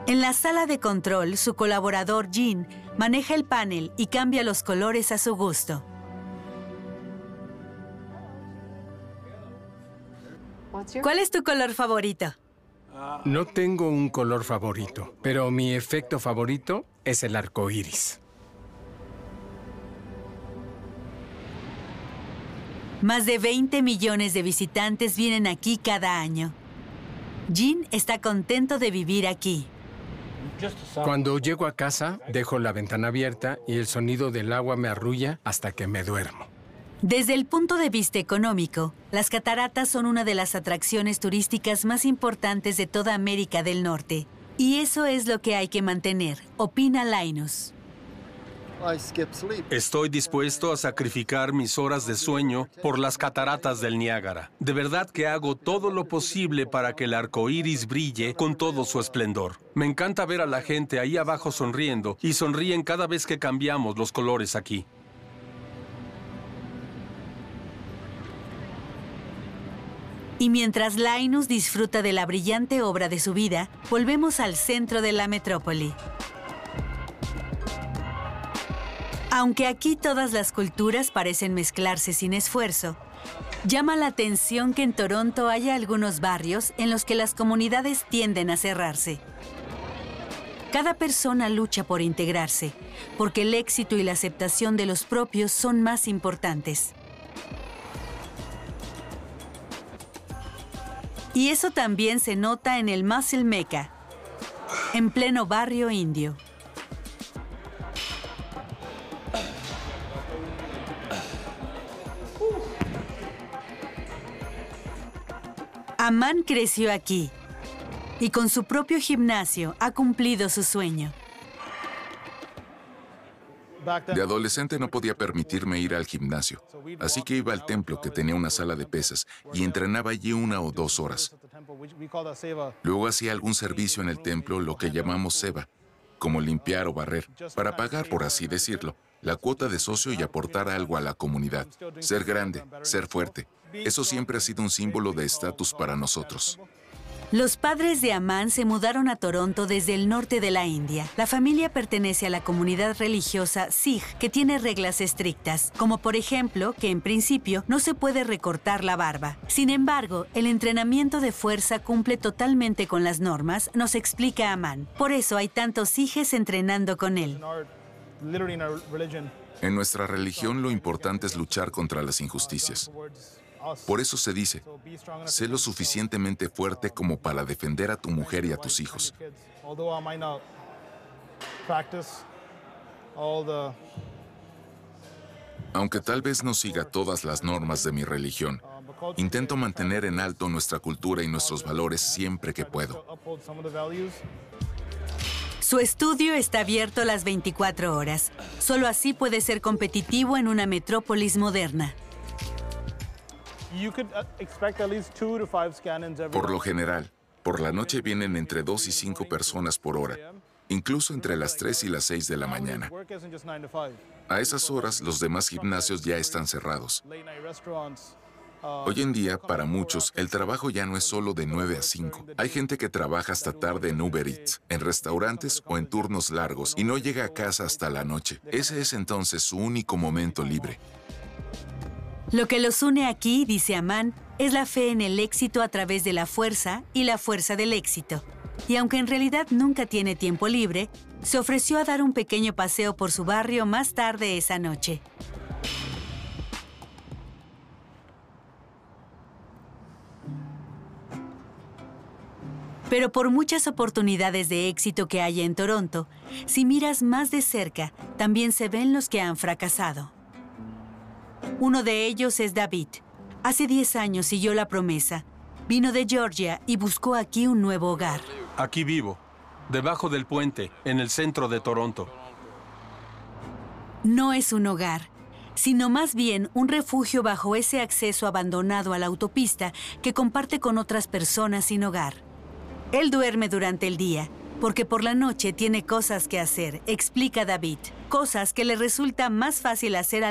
En la sala de control, su colaborador Jean maneja el panel y cambia los colores a su gusto. ¿Cuál es tu color favorito? No tengo un color favorito, pero mi efecto favorito es el arco iris. Más de 20 millones de visitantes vienen aquí cada año. Jean está contento de vivir aquí. Cuando llego a casa, dejo la ventana abierta y el sonido del agua me arrulla hasta que me duermo. Desde el punto de vista económico, las cataratas son una de las atracciones turísticas más importantes de toda América del Norte. Y eso es lo que hay que mantener, opina Linus. Estoy dispuesto a sacrificar mis horas de sueño por las cataratas del Niágara. De verdad que hago todo lo posible para que el arco iris brille con todo su esplendor. Me encanta ver a la gente ahí abajo sonriendo y sonríen cada vez que cambiamos los colores aquí. Y mientras Linus disfruta de la brillante obra de su vida, volvemos al centro de la metrópoli. Aunque aquí todas las culturas parecen mezclarse sin esfuerzo, llama la atención que en Toronto haya algunos barrios en los que las comunidades tienden a cerrarse. Cada persona lucha por integrarse, porque el éxito y la aceptación de los propios son más importantes. Y eso también se nota en el Muscle Mecca, en pleno barrio indio. Aman creció aquí y con su propio gimnasio ha cumplido su sueño. De adolescente no podía permitirme ir al gimnasio, así que iba al templo que tenía una sala de pesas y entrenaba allí 1 o 2 horas. Luego hacía algún servicio en el templo, lo que llamamos seva, como limpiar o barrer, para pagar, por así decirlo, la cuota de socio y aportar algo a la comunidad. Ser grande, ser fuerte, eso siempre ha sido un símbolo de estatus para nosotros. Los padres de Aman se mudaron a Toronto desde el norte de la India. La familia pertenece a la comunidad religiosa Sikh, que tiene reglas estrictas, como por ejemplo que en principio no se puede recortar la barba. Sin embargo, el entrenamiento de fuerza cumple totalmente con las normas, nos explica Aman. Por eso hay tantos sijes entrenando con él. En nuestra religión lo importante es luchar contra las injusticias. Por eso se dice, sé lo suficientemente fuerte como para defender a tu mujer y a tus hijos. Aunque tal vez no siga todas las normas de mi religión, intento mantener en alto nuestra cultura y nuestros valores siempre que puedo. Su estudio está abierto las 24 horas. Solo así puede ser competitivo en una metrópolis moderna. Por lo general, por la noche vienen entre 2 y 5 personas por hora, incluso entre las 3 y las 6 de la mañana. A esas horas, los demás gimnasios ya están cerrados. Hoy en día, para muchos, el trabajo ya no es solo de 9 a 5. Hay gente que trabaja hasta tarde en Uber Eats, en restaurantes o en turnos largos y no llega a casa hasta la noche. Ese es entonces su único momento libre. Lo que los une aquí, dice Aman, es la fe en el éxito a través de la fuerza y la fuerza del éxito. Y aunque en realidad nunca tiene tiempo libre, se ofreció a dar un pequeño paseo por su barrio más tarde esa noche. Pero por muchas oportunidades de éxito que haya en Toronto, si miras más de cerca, también se ven los que han fracasado. Uno de ellos es David. Hace 10 años siguió la promesa. Vino de Georgia y buscó aquí un nuevo hogar. Aquí vivo, debajo del puente, en el centro de Toronto. No es un hogar, sino más bien un refugio bajo ese acceso abandonado a la autopista que comparte con otras personas sin hogar. Él duerme durante el día, porque por la noche tiene cosas que hacer, explica David. Cosas que le resulta más fácil hacer al